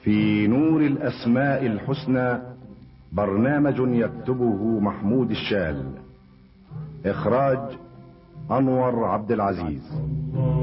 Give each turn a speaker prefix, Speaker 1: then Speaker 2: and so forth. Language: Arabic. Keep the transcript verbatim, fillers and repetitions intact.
Speaker 1: في نور الأسماء الحسنى، برنامج يكتبه محمود الشال، إخراج أنور عبد العزيز.